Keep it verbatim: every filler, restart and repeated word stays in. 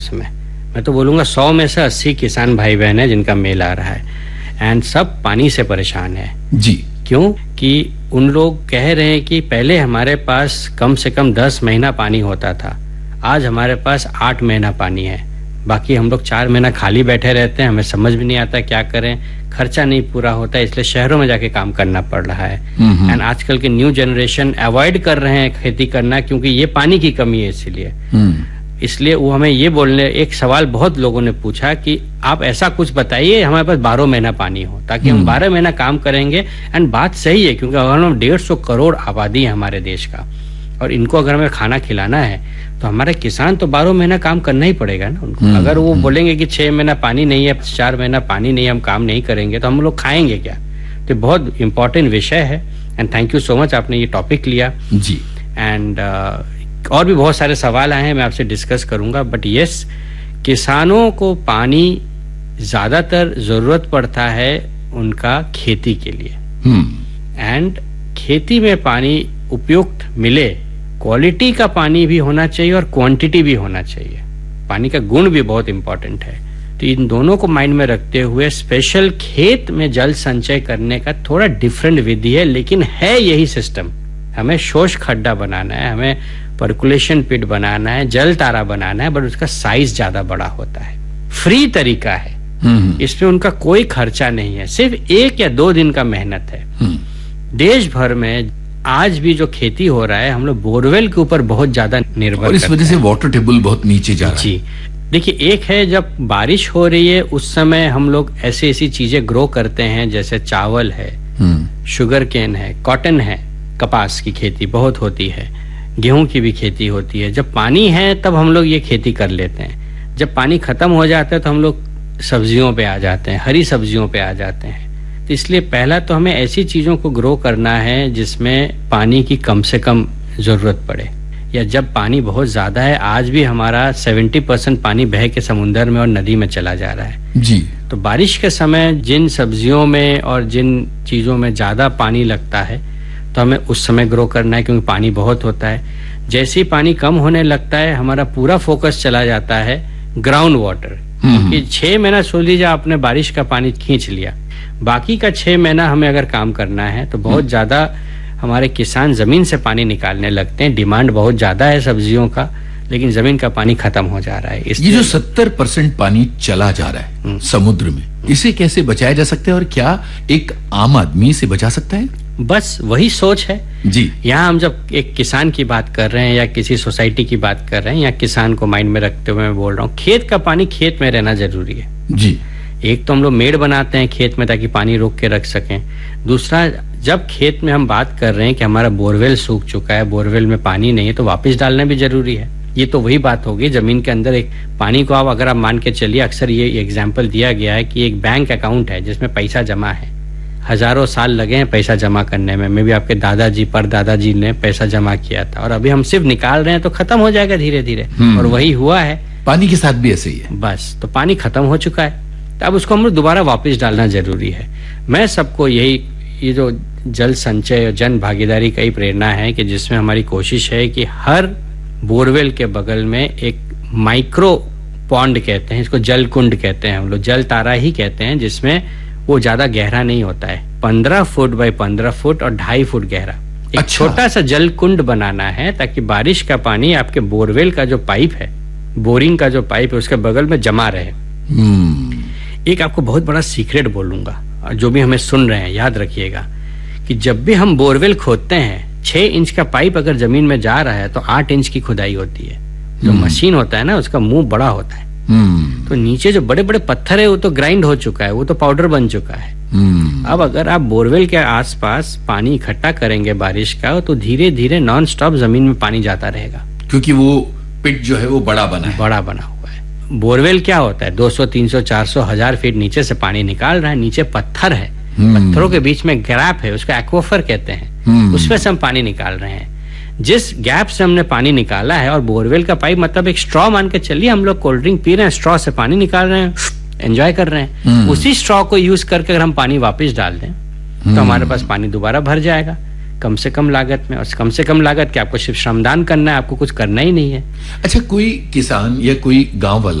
में मैं तो बोलूँगा सौ में से अस्सी किसान भाई बहन है जिनका मेल आ रहा है एंड सब पानी से परेशान है जी। क्यों कि उन लोग कह रहे हैं कि पहले हमारे पास कम से कम दस महीना पानी होता था, आज हमारे पास आठ महीना पानी है, बाकी हम लोग चार महीना खाली बैठे रहते हैं, हमें समझ भी नहीं आता क्या करें, खर्चा नहीं पूरा होता है, इसलिए शहरों में जाके काम करना पड़ रहा है। एंड आजकल के न्यू जनरेशन अवॉइड कर रहे हैं खेती करना क्योंकि ये पानी की कमी है, इसीलिए इसलिए वो हमें ये बोलने, एक सवाल बहुत लोगों ने पूछा कि आप ऐसा कुछ बताइए हमारे पास बारह महीना पानी हो ताकि हम बारह महीना काम करेंगे। एंड बात सही है क्योंकि अगर हम डेढ़ सौ करोड़ आबादी है हमारे देश का और इनको अगर हमें खाना खिलाना है तो हमारे किसान तो बारह महीना काम करना ही पड़ेगा ना उनको। अगर वो बोलेंगे कि छह महीना पानी नहीं है, चार महीना पानी नहीं है, हम काम नहीं करेंगे तो हम लोग खाएंगे क्या? तो बहुत इंपॉर्टेंट विषय है and thank you so much आपने ये टॉपिक लिया जी। एंड uh, और भी बहुत सारे सवाल आए हैं, मैं आपसे डिस्कस करूंगा, बट यस किसानों को पानी ज्यादातर जरूरत पड़ता है उनका खेती के लिए एंड खेती में पानी उपयुक्त मिले, क्वालिटी का पानी भी होना चाहिए और क्वांटिटी भी होना चाहिए, पानी का गुण भी बहुत इंपॉर्टेंट है। तो इन दोनों को माइंड में रखते हुए स्पेशल खेत में जल संचय करने का थोड़ा डिफरेंट विधि है, लेकिन है यही सिस्टम। हमें शोष खड्डा बनाना है, हमें पर्कुलेशन पिट बनाना है, जल तारा बनाना है, बट उसका साइज ज्यादा बड़ा होता है। फ्री तरीका है, इसमें उनका कोई खर्चा नहीं है, सिर्फ एक या दो दिन का मेहनत है। देश भर में आज भी जो खेती हो रहा है हम लोग बोरवेल के ऊपर बहुत ज्यादा निर्भर और इस वजह से वाटर टेबल बहुत नीचे जा रहा है। जी देखिए, एक है जब बारिश हो रही है उस समय हम लोग ऐसी ऐसी चीजें ग्रो करते हैं जैसे चावल है, शुगर केन है, कॉटन है, कपास की खेती बहुत होती है, गेहूं की भी खेती होती है। जब पानी है तब हम लोग ये खेती कर लेते हैं, जब पानी खत्म हो जाता है तो हम लोग सब्जियों पे आ जाते हैं, हरी सब्जियों पे आ जाते हैं। तो इसलिए पहला तो हमें ऐसी चीजों को ग्रो करना है जिसमें पानी की कम से कम जरूरत पड़े, या जब पानी बहुत ज्यादा है, आज भी हमारा सत्तर परसेंट पानी बह के समुद्र में और नदी में चला जा रहा है जी। तो बारिश के समय जिन सब्जियों में और जिन चीजों में ज्यादा पानी लगता है तो हमें उस समय ग्रो करना है क्योंकि पानी बहुत होता है। जैसे ही पानी कम होने लगता है हमारा पूरा फोकस चला जाता है ग्राउंड वाटर, क्योंकि छह महीना सोच लीजिए आपने बारिश का पानी खींच लिया, बाकी का छह महीना हमें अगर काम करना है तो बहुत ज्यादा हमारे किसान जमीन से पानी निकालने लगते हैं। डिमांड बहुत ज्यादा है सब्जियों का, लेकिन जमीन का पानी खत्म हो जा रहा है। ये जो सत्तर परसेंट पानी चला जा रहा है समुद्र में, इसे कैसे बचाया जा सकता है और क्या एक आम आदमी इसे बचा सकता है? बस वही सोच है जी। यहाँ हम जब एक किसान की बात कर रहे हैं या किसी सोसाइटी की बात कर रहे हैं, या किसान को माइंड में रखते हुए मैं बोल रहा हूँ, खेत का पानी खेत में रहना जरूरी है जी। एक तो हम लोग मेड़ बनाते हैं खेत में ताकि पानी रोक के रख सकें। दूसरा, जब खेत में हम बात कर रहे हैं कि हमारा बोरवेल सूख चुका है, बोरवेल में पानी नहीं है, तो वापस डालना भी जरूरी है। ये तो वही बात होगी, जमीन के अंदर एक पानी को आप अगर आप मान के चलिए, अक्सर ये एग्जाम्पल दिया गया है कि एक बैंक अकाउंट है जिसमें पैसा जमा है, हजारों साल लगे हैं पैसा जमा करने में, मे भी आपके दादाजी पर दादाजी ने पैसा जमा किया था और अभी हम सिर्फ निकाल रहे हैं तो खत्म हो जाएगा धीरे धीरे, और वही हुआ है पानी के साथ भी ऐसे ही है। बस तो पानी खत्म हो चुका है, तो अब उसको हम लोग दोबारा वापस डालना जरूरी है। मैं सबको यही, ये जो जल संचय और जन भागीदारी का ही प्रेरणा है कि जिसमें हमारी कोशिश है कि हर बोरवेल के बगल में एक माइक्रो पॉन्ड कहते हैं इसको, जल कुंड कहते हैं हम लोग, जल तारा ही कहते हैं, जिसमें वो ज्यादा गहरा नहीं होता है, पंद्रह फुट बाई पंद्रह फुट और ढाई फुट गहरा एक अच्छा। छोटा सा जल कुंड बनाना है ताकि बारिश का पानी आपके बोरवेल का जो पाइप है, बोरिंग का जो पाइप है, उसके बगल में जमा रहे। एक आपको बहुत बड़ा सीक्रेट बोलूंगा, जो भी हमें सुन रहे हैं याद रखिएगा कि जब भी हम बोरवेल खोदते हैं, छह इंच का पाइप अगर जमीन में जा रहा है तो आठ इंच की खुदाई होती है। जो मशीन होता है ना, उसका मुंह बड़ा होता है, तो नीचे जो बड़े बड़े पत्थर है वो तो ग्राइंड हो चुका है, वो तो पाउडर बन चुका है। अब अगर आप बोरवेल के आसपास पानी इकट्ठा करेंगे बारिश का, तो धीरे धीरे नॉन स्टॉप जमीन में पानी जाता रहेगा, क्योंकि वो पिट जो है वो बड़ा बना है। बड़ा बना हुआ है। बोरवेल क्या होता है, दो सौ तीन सौ चार सौ हजार फीट नीचे से पानी निकाल रहा है, नीचे पत्थर है, पत्थरों के बीच में गैप है, उसको एक्वाफर कहते हैं, उसमें से हम पानी निकाल रहे हैं। जिस गैप से हमने पानी निकाला है, और बोरवेल का पाइप मतलब एक स्ट्रॉ मान के चलिए, हम लोग कोल्ड ड्रिंक पी रहे हैं, स्ट्रॉ से पानी निकाल रहे हैं, एंजॉय कर रहे हैं, उसी स्ट्रॉ को यूज करके अगर हम पानी वापस डाल दें तो हमारे पास पानी दोबारा भर जाएगा। कम से कम लागत में, और कम से कम लागत के आपको सिर्फ श्रमदान करना है, आपको कुछ करना ही नहीं है। अच्छा, कोई किसान या कोई गांव वाला